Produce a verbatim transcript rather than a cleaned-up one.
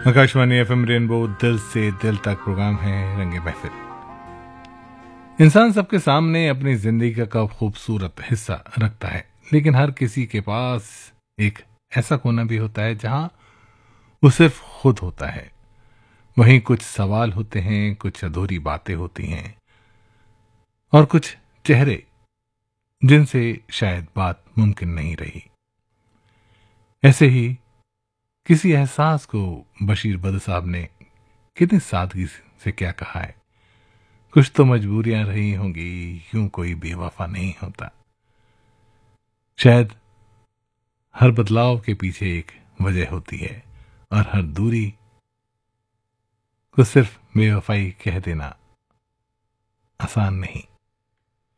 Akashvani FM rainbow दिल से दिल तक प्रोग्राम है रंगे महफिल। इंसान सबके सामने अपनी जिंदगी का खूबसूरत हिस्सा रखता है, लेकिन हर किसी के पास एक ऐसा कोना भी होता है जहां वो सिर्फ खुद होता है। वहीं कुछ सवाल होते हैं, कुछ अधूरी बातें होती हैं और कुछ चेहरे जिनसे शायद बात मुमकिन नहीं रही। ऐसे ही किसी एहसास को बशीर बद्र साहब ने कितनी सादगी से क्या कहा है, कुछ तो मजबूरियां रही होंगी, यूं कोई बेवफा नहीं होता। शायद हर बदलाव के पीछे एक वजह होती है और हर दूरी को सिर्फ बेवफाई कह देना आसान नहीं।